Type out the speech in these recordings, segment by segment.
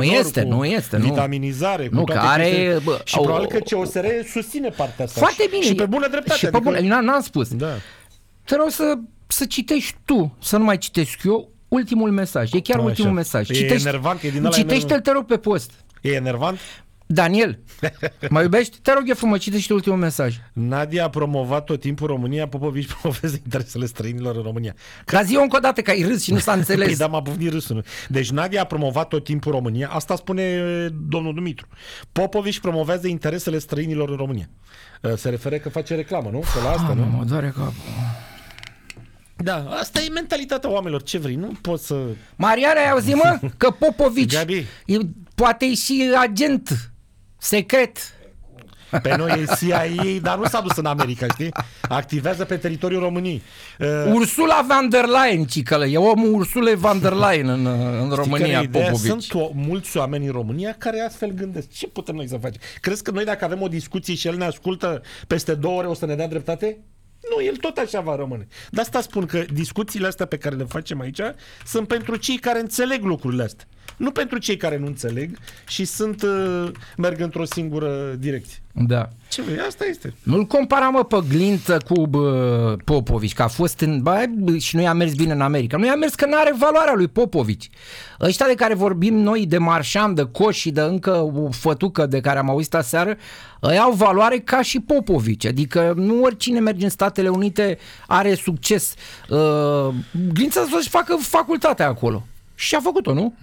nu este. Vitaminizare, cu nu, toate care, și probabil că COSR susține partea asta. Foarte bine. Și pe bună dreptate. Și pe bună, n-am spus. Da. Te rog să citești tu, să nu mai citesc eu, ultimul mesaj. E chiar ultimul mesaj. Enervant, e din ăla. Citește-l, te rog, pe post. E enervant? Daniel, mă iubești? Te rog eu frumos, citește ultimul mesaj. Nadia a promovat tot timpul România, Popovici promovează interesele străinilor în România. Dar zi-o încă o dată, că ai râs și nu s-a înțeles. Păi da, m-a bufnit râsul. Deci Nadia a promovat tot timpul România, asta spune domnul Dumitru. Popovici promovează interesele străinilor în România. Se referă că face reclamă, nu? Că la asta, nu? Mă doare capul. Da, asta e mentalitatea oamenilor. Ce vrei? Nu poți să... Mariana, ai auzit, mă? Că Popovici poate e și agent secret. Pe noi e CIA, dar nu s-a dus în America, știi? Activează pe teritoriul României. Ursula von der Leyen, cicălă. E omul Ursula von der Leyen în România, Popovici. Sunt mulți oameni în România care astfel gândesc. Ce putem noi să facem? Crezi că noi dacă avem o discuție și el ne ascultă peste 2 ore o să ne dea dreptate? Nu, el tot așa va rămâne. De asta spun că discuțiile astea pe care le facem aici sunt pentru cei care înțeleg lucrurile astea. Nu pentru cei care nu înțeleg și merg într-o singură direcție. Da. Ce vrei? Asta este. Nu-l compara, mă, pe Glință cu Popovici, că a fost și nu i-a mers bine în America. Nu i-a mers că n-are valoarea lui Popovici. Ăștia de care vorbim noi, de Marșan, de Coș și de încă o fătucă de care am auzit aseară, ăia au valoare ca și Popovici. Adică nu oricine merge în Statele Unite are succes. Glință să-și facă facultatea acolo. Și a făcut-o, nu?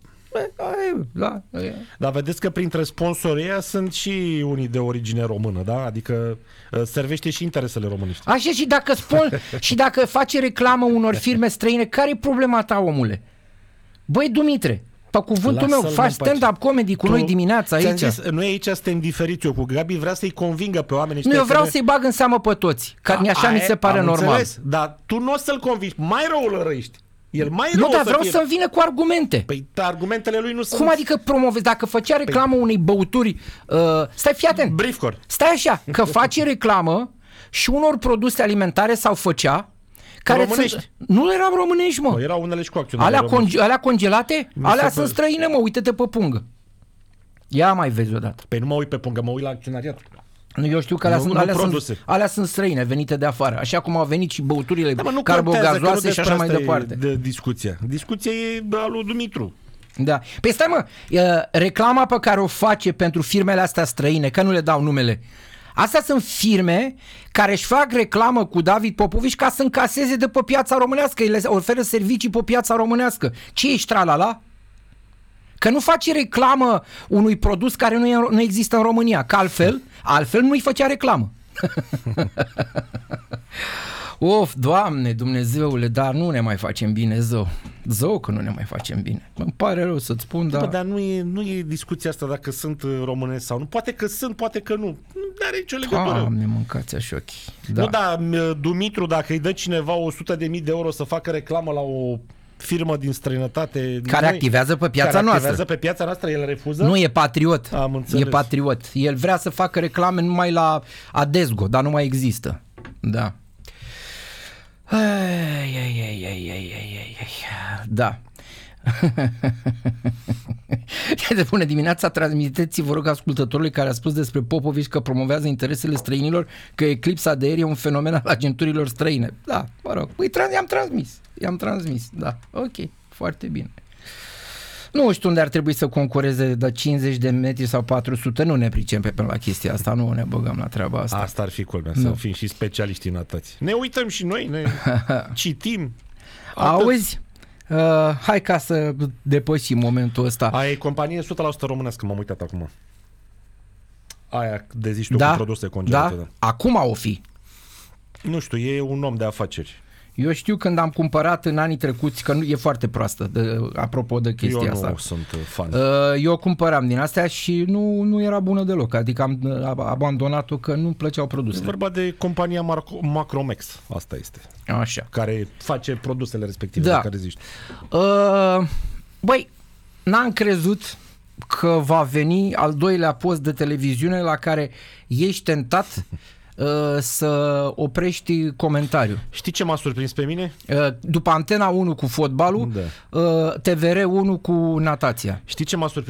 Da. Dar vedeți că printre sponsorii ăia sunt și unii de origine română, da? Adică servește și interesele românești. Așa, și dacă face reclamă unor firme străine, care e problema ta, omule? Băi, Dumitre, pe cuvântul meu, faci stand-up comedy cu noi dimineața aici. Zis, noi aici suntem diferiți. Eu cu Gabi vrea să-i convingă pe oameni. Nu, eu vreau să-i bag în seamă pe toți. Că așa mi se pare normal. Înțeles, dar tu nu o să-l convingi. Mai rău îl răiești. El mai nu, dar vreau să-mi vină cu argumente. Păi argumentele lui nu sunt... Cum adică promovezi? Dacă făcea reclamă unei băuturi... stai, fii atent. Briefcore. Stai așa, că face reclamă și unor produse alimentare sau făcea... Care nu erau românești, mă. Erau unele și cu acționare. Alea congelate? Alea sunt străine, mă. Uite-te pe pungă. Ia mai vezi odată. Păi nu mă uit pe pungă, mă uit la acționariat. Nu, eu știu că alea sunt străine, venite de afară. Așa cum au venit și băuturile carbogazoase și așa mai departe. De discuția. Discuția e a lui Dumitru. Da. Păi stai, mă, reclama pe care o face pentru firmele astea străine, că nu le dau numele, astea sunt firme care își fac reclamă cu David Popovici ca să încaseze de pe piața românească. Îi le oferă servicii pe piața românească. Ce ești tralala? Că nu face reclamă unui produs care nu există în România. Că altfel nu-i făcea reclamă. Of, Doamne, Dumnezeule, dar nu ne mai facem bine, zău că nu ne mai facem bine. Îmi pare rău să-ți spun, dar... Dar nu e discuția asta dacă sunt românești sau nu. Poate că sunt, poate că nu. Nu are nicio legătură. Doamne, mâncați așa ochii. Da. Nu, dar Dumitru, dacă îi dă cineva 100.000 de euro să facă reclamă la o firmă din străinătate care activează pe piața noastră, el refuză? Nu, e patriot. Am înțeles. E patriot. El vrea să facă reclame numai la Adesgo, dar nu mai există. Da. Da. De bună dimineața, transmiteți, vă rog, ascultătorului care a spus despre Popovici că promovează interesele străinilor, că eclipsa de aer e un fenomen al agenturilor străine. Da, mă rog, i-am transmis, da, ok, foarte bine. Nu știu unde ar trebui să concureze de 50 de metri sau 400, nu ne pricepem la chestia asta, nu ne băgăm la treaba asta. Asta ar fi culmea, să fim și specialiști în natație. Ne uităm și noi, ne citim. Auzi? Hai ca să depășim momentul ăsta. Aia e companie 100% românească, m-am uitat acum. Aia de zici tu cu produse congelate. Da? Acum o fi. Nu știu, e un om de afaceri. Eu știu când am cumpărat în anii trecuți, că nu e foarte proastă, apropo de chestia asta. Eu nu sunt fan. Eu cumpăram din astea și nu era bună deloc. Adică am abandonat-o că nu plăceau produsele. E vorba de compania Macromex, asta este. Așa. Care face produsele respective de care zici. Băi, n-am crezut că va veni al doilea post de televiziune la care ești tentat să oprești comentariul. Știi ce m-a surprins pe mine? După Antena 1 cu fotbalul, TVR 1 cu natația. Știi ce m-a surprins?